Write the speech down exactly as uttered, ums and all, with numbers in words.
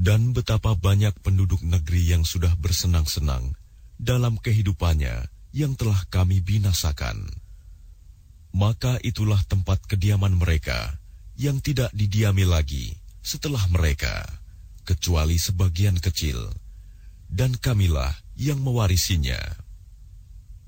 Dan betapa banyak penduduk negeri yang sudah bersenang-senang dalam kehidupannya yang telah kami binasakan. Maka itulah tempat kediaman mereka yang tidak didiami lagi setelah mereka, kecuali sebagian kecil, dan kamilah yang mewarisinya.